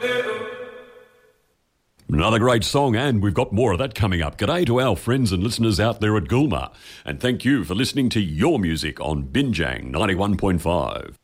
Another great song, and we've got more of that coming up. G'day to our friends and listeners out there at Goolma, and thank you for listening to your music on Binjang 91.5.